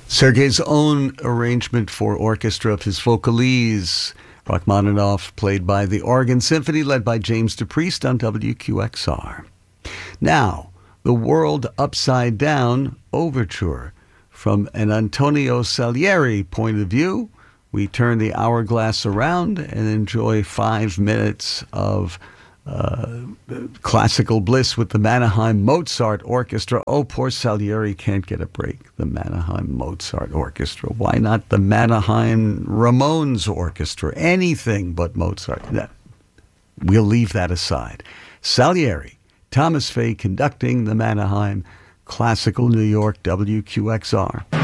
Sergei's own arrangement for orchestra of his Vocalise, Rachmaninoff, played by the Oregon Symphony, led by James DePriest on WQXR. Now, the World Upside Down Overture. From an Antonio Salieri point of view, we turn the hourglass around and enjoy 5 minutes of classical bliss with the Mannheim Mozart Orchestra. Oh, poor Salieri can't get a break. The Mannheim Mozart Orchestra. Why not the Mannheim Ramones Orchestra? Anything but Mozart. We'll leave that aside. Salieri, Thomas Fay conducting the Mannheim Classical New York, WQXR.